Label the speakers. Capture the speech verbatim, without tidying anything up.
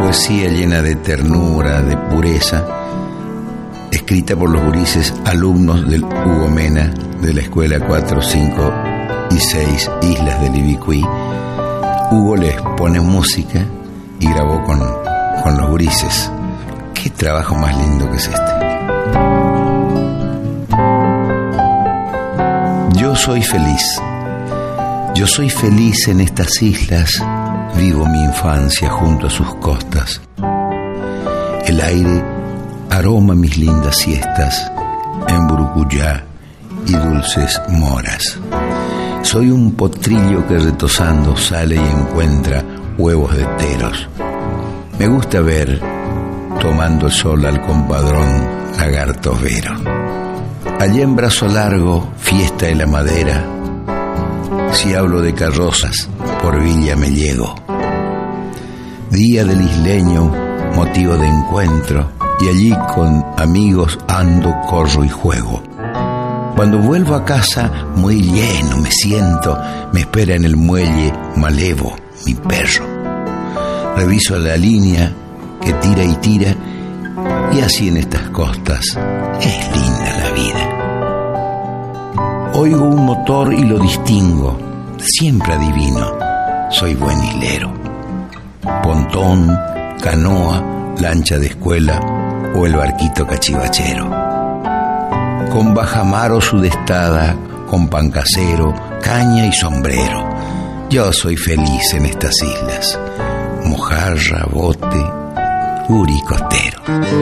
Speaker 1: poesía llena de ternura, de pureza, escrita por los gurises alumnos del Hugo Mena de la escuela cuatro, cinco y seis Islas del Ibicuí. Hugo les pone música y grabó con, con los gurises. Qué trabajo más lindo que es este. Yo soy feliz. Yo soy feliz en estas islas. Vivo mi infancia junto a sus costas. El aire aroma mis lindas siestas en Burucuyá y dulces moras. Soy un potrillo que retosando sale y encuentra huevos de teros. Me gusta ver, tomando el sol al compadrón, lagartos vero. Allá en Brazo Largo, fiesta de la madera. Si hablo de carrozas, por Villa me llego. Día del isleño, motivo de encuentro, y allí con amigos ando, corro y juego. Cuando vuelvo a casa, muy lleno me siento, me espera en el muelle Malevo, mi perro. Reviso la línea que tira y tira, y así en estas costas es linda la vida. Oigo un motor y lo distingo, siempre adivino, soy buen hilero. Pontón, canoa, lancha de escuela o el barquito cachivachero. Con bajamar o sudestada, con pan casero, caña y sombrero. Yo soy feliz en estas islas. Mojarra, bote, guri costero.